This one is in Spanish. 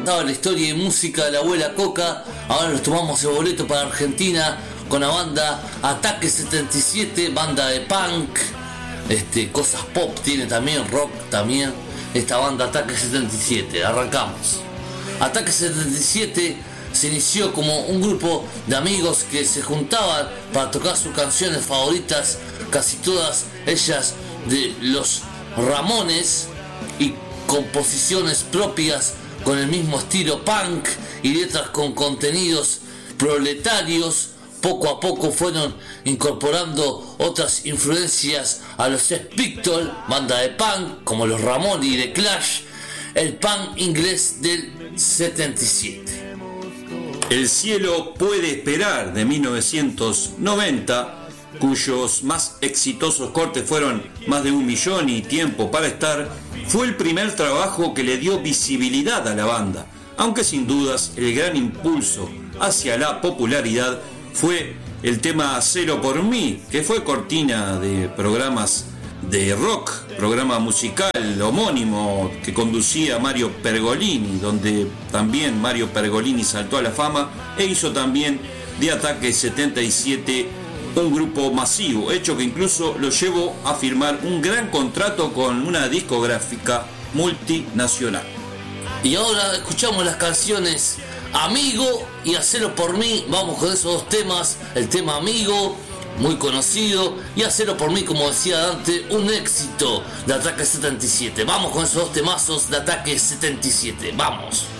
cantaba la historia y música de la abuela Coca. Ahora nos tomamos el boleto para Argentina con la banda Ataque 77, banda de punk, cosas pop tiene también, rock también. Esta banda Ataque 77, arrancamos. Ataque 77 se inició como un grupo de amigos que se juntaban para tocar sus canciones favoritas, casi todas ellas de los Ramones, y composiciones propias con el mismo estilo punk y letras con contenidos proletarios. Poco a poco fueron incorporando otras influencias a los Sex Pistols, banda de punk como los Ramones y The Clash, el punk inglés del 77. El cielo puede esperar, de 1990, cuyos más exitosos cortes fueron Más de 1 millón y Tiempo para estar, fue el primer trabajo que le dio visibilidad a la banda, aunque sin dudas el gran impulso hacia la popularidad fue el tema Hacelo por mí, que fue cortina de programas de rock, programa musical homónimo que conducía Mario Pergolini, donde también Mario Pergolini saltó a la fama e hizo también de Ataque 77 un grupo masivo, hecho que incluso lo llevó a firmar un gran contrato con una discográfica multinacional. Y ahora escuchamos las canciones Amigo y Hacelo por mí. Vamos con esos dos temas. El tema Amigo, muy conocido, y Hacelo por mí, como decía Dante, un éxito de Ataque 77. Vamos con esos dos temazos de Ataque 77. Vamos.